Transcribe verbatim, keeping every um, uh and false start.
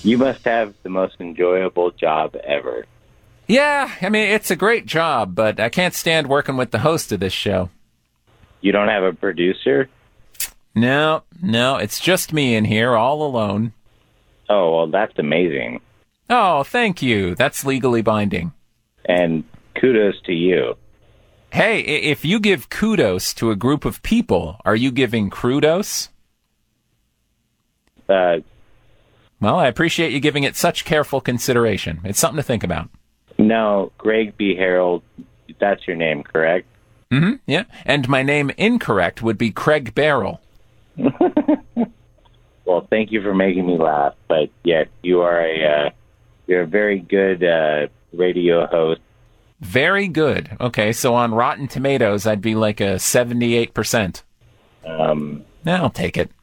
You must have the most enjoyable job ever. Yeah, I mean, it's a great job, but I can't stand working with the host of this show. You don't have a producer? No, no, it's just me in here, all alone. Oh, well, that's amazing. Oh, thank you. That's legally binding. And kudos to you. Hey, if you give kudos to a group of people, are you giving crudos? Uh, well, I appreciate you giving it such careful consideration. It's something to think about. No, Greg B. Harold, that's your name, correct? Mm-hmm, yeah. And my name incorrect would be Craig Barrel. Well, thank you for making me laugh. But, yes, you are a, uh, you're a very good uh, radio host. Very good. Okay, so on Rotten Tomatoes, I'd be like a seventy-eight percent. Um, I'll take it.